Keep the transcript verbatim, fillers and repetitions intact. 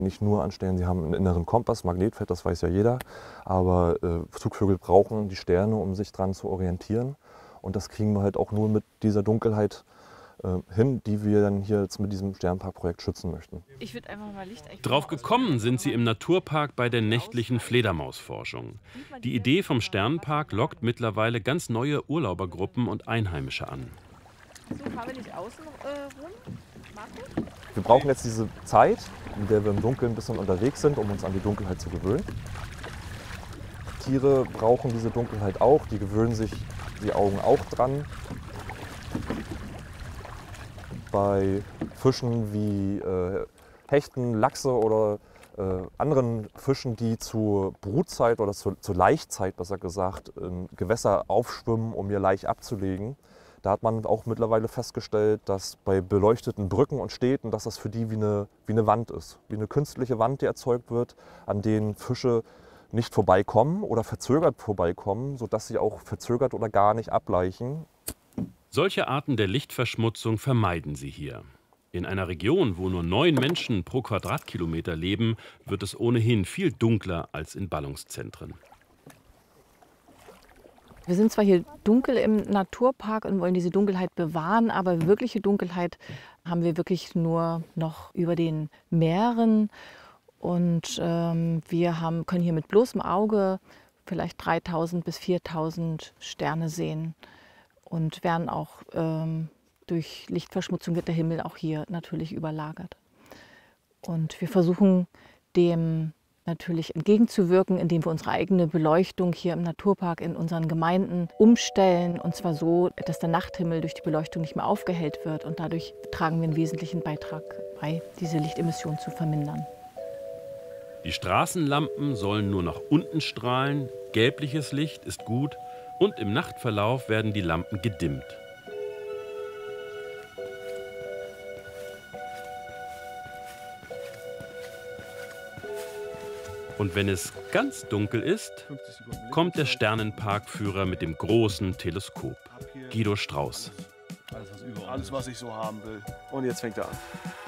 Nicht nur an Sternen, sie haben einen inneren Kompass, Magnetfeld, das weiß ja jeder. Aber äh, Zugvögel brauchen die Sterne, um sich dran zu orientieren. Und das kriegen wir halt auch nur mit dieser Dunkelheit äh, hin, die wir dann hier jetzt mit diesem Sternparkprojekt schützen möchten. Ich würde einfach mal Licht Drauf gekommen sind sie im Naturpark bei der nächtlichen Fledermausforschung. Die Idee vom Sternenpark lockt mittlerweile ganz neue Urlaubergruppen und Einheimische an. So, fahren wir nicht außen äh, rum? Marco? Wir brauchen jetzt diese Zeit, in der wir im Dunkeln ein bisschen unterwegs sind, um uns an die Dunkelheit zu gewöhnen. Tiere brauchen diese Dunkelheit auch, die gewöhnen sich die Augen auch dran. Bei Fischen wie äh, Hechten, Lachse oder äh, anderen Fischen, die zur Brutzeit oder zur, zur Laichzeit, besser gesagt, in Gewässer aufschwimmen, um ihr Laich abzulegen. Da hat man auch mittlerweile festgestellt, dass bei beleuchteten Brücken und Städten, dass das für die wie eine, wie eine Wand ist. Wie eine künstliche Wand, die erzeugt wird, an denen Fische nicht vorbeikommen oder verzögert vorbeikommen, sodass sie auch verzögert oder gar nicht ablaichen. Solche Arten der Lichtverschmutzung vermeiden sie hier. In einer Region, wo nur neun Menschen pro Quadratkilometer leben, wird es ohnehin viel dunkler als in Ballungszentren. Wir sind zwar hier dunkel im Naturpark und wollen diese Dunkelheit bewahren, aber wirkliche Dunkelheit haben wir wirklich nur noch über den Meeren. Und ähm, wir haben, können hier mit bloßem Auge vielleicht dreitausend bis viertausend Sterne sehen. Und werden auch ähm, durch Lichtverschmutzung wird der Himmel auch hier natürlich überlagert. Und wir versuchen dem natürlich entgegenzuwirken, indem wir unsere eigene Beleuchtung hier im Naturpark in unseren Gemeinden umstellen. Und zwar so, dass der Nachthimmel durch die Beleuchtung nicht mehr aufgehellt wird. Und dadurch tragen wir einen wesentlichen Beitrag bei, diese Lichtemissionen zu vermindern. Die Straßenlampen sollen nur nach unten strahlen, gelbliches Licht ist gut und im Nachtverlauf werden die Lampen gedimmt. Und wenn es ganz dunkel ist, kommt der Sternenparkführer mit dem großen Teleskop, Guido Strauß. Alles, was ich so haben will. Und jetzt fängt er an.